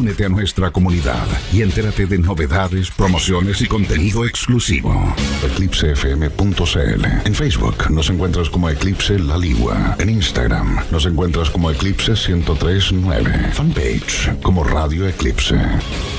Únete a nuestra comunidad y entérate de novedades, promociones y contenido exclusivo. EclipseFM.cl. En Facebook nos encuentras como Eclipse La Ligua. En Instagram nos encuentras como Eclipse 1039. Fanpage como Radio Eclipse.